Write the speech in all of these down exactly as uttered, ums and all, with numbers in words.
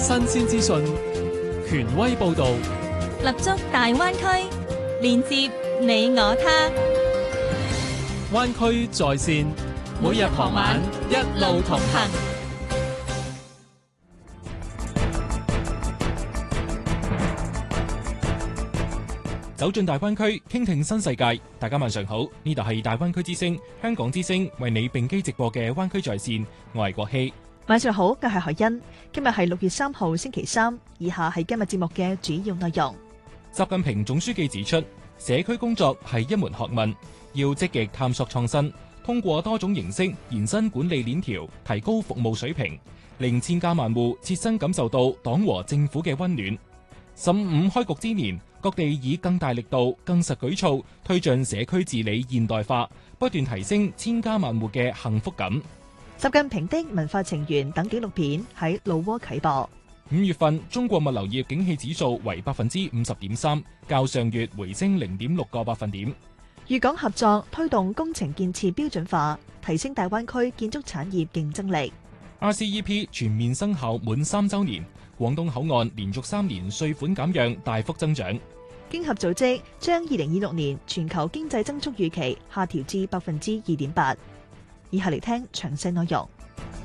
新鮮資訊，權威報導， 立足大灣區，連接你我他。 灣區在線，每日傍晚一路同行。走進大灣區，傾聽新世界。大家晚上好，呢度係大灣區之聲，香港之聲為你並機直播嘅灣區在線。我係國希。 晚上好，我係海欣。今日係六月三號星期三，以下係今日節目嘅主要內容。 習近平總書記指出，社區工作係一門學問，要積極探索創新，通過多種形式延伸管理鏈條，提高服務水平，令千家萬戶切身感受到黨和政府嘅溫暖。十五開局之年，各地以更大力度、更實舉措推進社區治理現代化，不斷提升千家萬戶嘅幸福感。 習近平的文化情緣等紀錄片喺老撾啟播。 五月份中國物流業景氣指數為百分之五十點三，較上月回升零點六個百分點。 粵港合作推動工程建設標準化，提升大灣區建築產業競爭力。 R C E P 全面生效滿三週年，廣東口岸連續三年稅款減讓大幅增長。 經合組織將二零二六年全球經濟增速預期下調至百分之二點八。以下嚟聽詳細內容。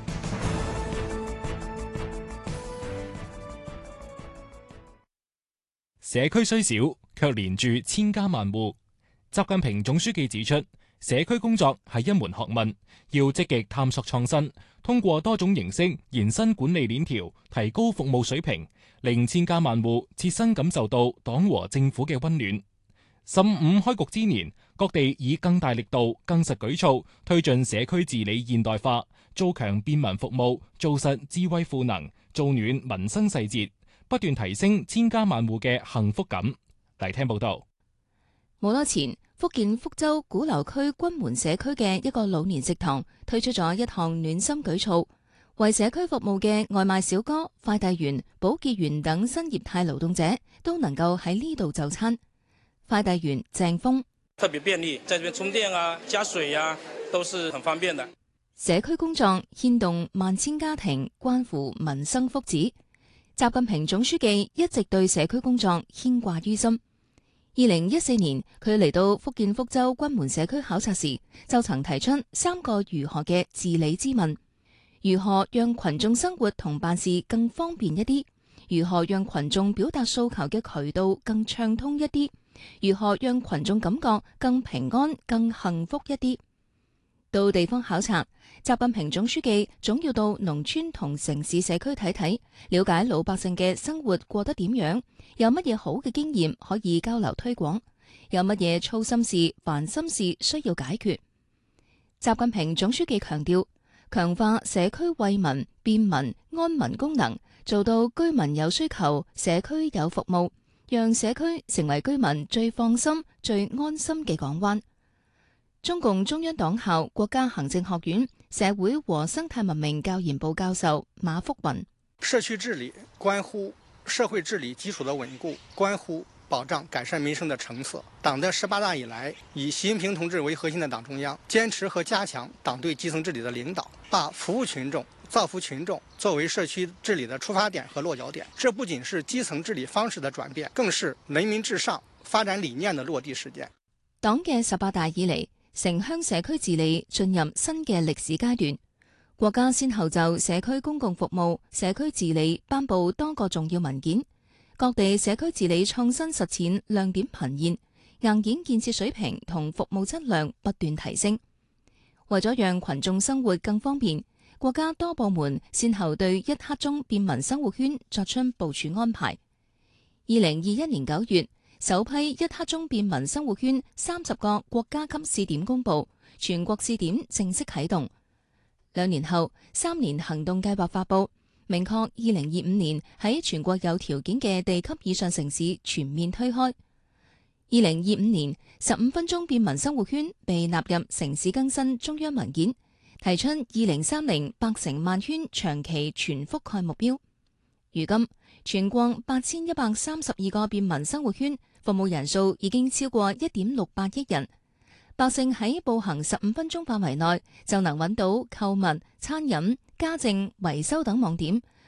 社區雖小，卻連住千家萬戶。習近平總書記指出，社區工作係一門學問，要積極探索創新，通過多種形式延伸管理鏈條，提高服務水平，令千家萬戶切身感受到黨和政府嘅溫暖。十五開局之年，各地以更大力度、更實舉措推進社區治理現代化，做強便民服務，做實智慧賦能，做暖民生細節，不斷提升千家萬戶嘅幸福感。嚟聽報道。 冇多前，福建福州鼓樓區君門社區嘅一個老年食堂推出咗一項暖心舉措，為社區服務嘅外賣小哥、快遞員、保潔員等新業態勞動者都能夠喺呢度就餐。快遞員鄭峰特別便利，在這邊充電啊、加水啊，都是很方便的。 社區工作牽動萬千家庭，關乎民生福祉。習近平總書記一直對社區工作牽掛於心。二零一四年，佢嚟到福建福州君門社區考察時，就曾提出三個如何嘅治理之問：如何讓群眾生活同辦事更方便一啲？如何讓群眾表達訴求嘅渠道更暢通一啲？如何讓群眾感覺更平安、更幸福一啲？到地方考察，習近平總書記總要到農村同城市社區睇睇，了解老百姓嘅生活過得點樣，有乜嘢好嘅經驗可以交流推廣，有乜嘢操心事、煩心事需要解決。習近平總書記強調，強化社區惠民、便民、安民功能，做到居民有需求，社區有服務，讓社區成為居民最放心、最安心嘅港灣。中共中央黨校國家行政學院社會和生態文明教研部教授馬福雲： 社區治理關乎社會治理基礎的穩固，關乎保障改善民生的成色。黨的十八大以來，以習近平同志為核心的黨中央堅持和加強黨對基層治理的領導，把服務群眾、造福群眾作為社區治理的出發點和落腳點。這不僅是基層治理方式的轉變，更是人民至上發展理念的落地實踐。 黨嘅十八大以嚟，城鄉社區治理進入新嘅歷史階段，國家先後就社區公共服務、社區治理頒布多個重要文件，各地社區治理創新實踐亮點頻現，硬件建設水平同服務質量不斷提升。為咗讓群眾生活更方便，國家多部門先後對一刻鐘便民生活圈作出部署安排。二零二一年九月，首批一刻鐘便民生活圈三十個國家級試點公佈，全國試點正式啟動。兩年後，三年行動計劃發布，明確二零二五年喺全國有條件嘅地級以上城市全面推開。二零二五年，十五分鐘便民生活圈被納入城市更新中央文件，提出二零三零百城萬圈長期全覆蓋目標。如今，全國八千一百三十二個便民生活圈服務人數已經超過一點六八億人，百姓喺步行十五分鐘範圍內就能揾到購物、餐飲、家政、維修等網點，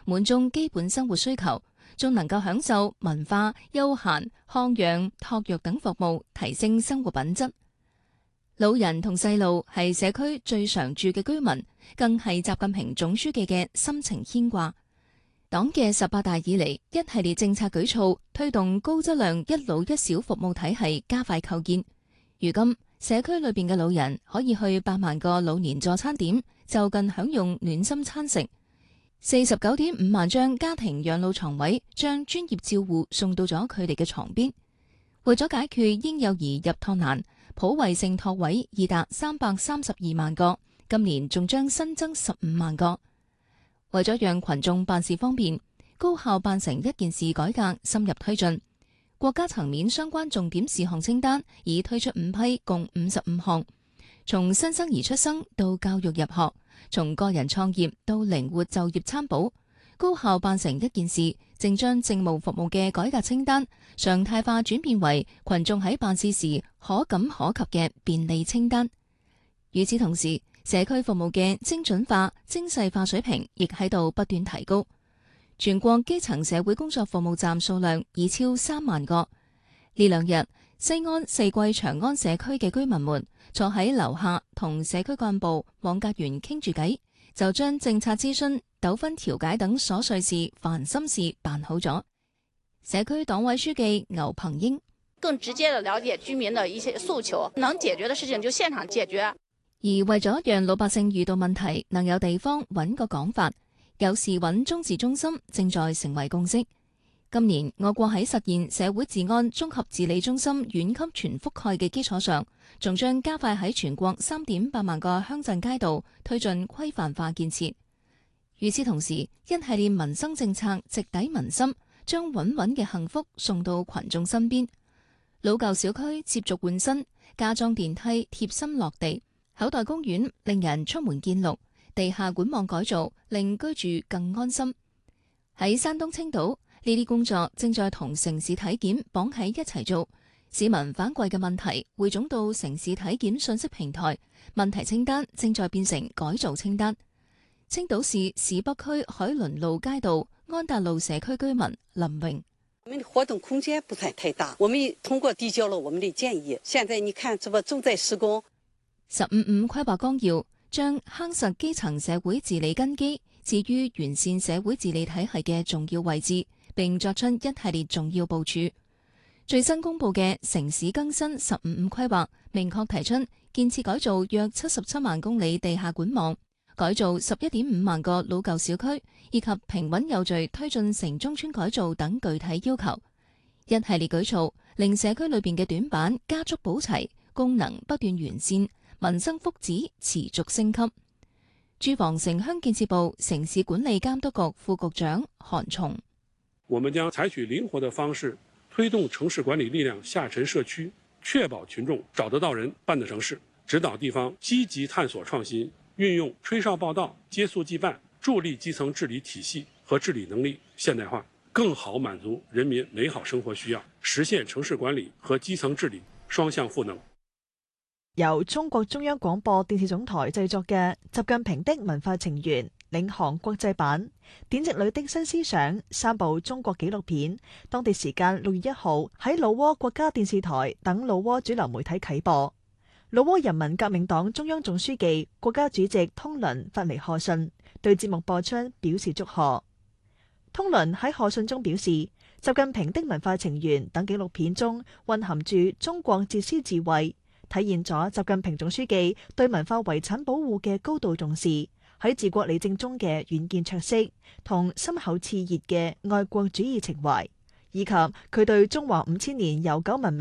滿足基本生活需求，仲能夠享受文化、休閒、康養、托育等服務，提升生活品質。老人同細路係社區最常住嘅居民，更係習近平總書記嘅深情牽掛。黨嘅十八大以嚟，一系列政策舉措推動高質量一老一小服務體系加快構建。如今，社區裏邊嘅老人可以去八萬個老年助餐點，就近享用暖心餐食。四十九點五萬張家庭養老床位，將專業照護送到咗佢哋嘅床邊。為咗解決嬰幼兒入托難，普惠性托位已達三百三十二萬個，今年仲將新增十五萬個。為咗讓群眾辦事方便，高效辦成一件事改革深入推進。國家層面相關重點事項清單已推出五批，共五十五項，從新生兒出生到教育入學，從個人創業到靈活就業參保，高效辦成一件事，正將政務服務嘅改革清單常態化轉變為群眾喺辦事時可感可及嘅便利清單。與此同時，社區服務嘅精準化、精細化水平亦喺度不斷提高。全國基層社會工作服務站數量已超三萬個。呢兩日，西安四季長安社區嘅居民們坐喺樓下同社區幹部、網格員傾住偈，就將政策諮詢、糾紛調解等瑣碎事、煩心事辦好咗。社區黨委書記牛鵬英更直接地了解居民的一些訴求，能解決的事情就現場解決。 而為咗讓老百姓遇到問題能有地方揾個講法，有事揾中治中心正在成為共識。今年我國喺實現社會治安綜合治理中心縣級全覆蓋嘅基礎上，仲將加快喺全國三點八萬個鄉鎮街道推進規範化建設。與此同時，一系列民生政策直抵民心，將穩穩嘅幸福送到群眾身邊。老舊小區接續換新，加裝電梯貼心落地，口袋公園令人出門見綠，地下管網改造令居住更安心。喺山東青島，呢啲工作正在同城市體檢綁喺一齊做。市民反饋嘅問題匯總到城市體檢信息平台，問題清單正在變成改造清單。青島市市北區海倫路街道安達路社區居民林榮： 我們的活動空間不算太大，我們通過遞交了我們的建議。現在你看，這不正在施工。 十五五規劃綱要將夯實基層社會治理根基置於完善社會治理體系嘅重要位置，並作出一系列重要部署。最新公布嘅城市更新十五五規劃明確提出建設改造約七十七萬公里地下管網，改造十一點五萬個老舊小區，以及平穩有序推進城中村改造等具體要求。一系列舉措令社區裏邊嘅短板加速補齊，功能不斷完善，民生福祉持續升級。住房城鄉建設部城市管理監督局副局長韓松： 我們將採取靈活的方式，推動城市管理力量下沉社區，確保群眾找得到人辦得成事，指導地方積極探索創新，運用吹哨報到、接速即辦，助力基層治理體系和治理能力現代化，更好滿足人民美好生活需要，實現城市管理和基層治理雙向賦能。 由中國中央廣播電視總台製作嘅《習近平的文化情緣》領航國際版，典籍裏的新思想三部中國紀錄片，當地時間六月一號喺老撾國家電視台等老撾主流媒體啟播。老撾人民革命黨中央總書記、國家主席通倫發嚟賀信，對節目播出表示祝賀。通倫喺賀信中表示，《習近平的文化情緣》等紀錄片中蘊含住中國哲思智慧，體現咗習近平總書記對文化遺產保護嘅高度重視，喺治國理政中嘅遠見卓識同深厚熾熱嘅愛國主義情懷，以及佢對中華五千年悠久文明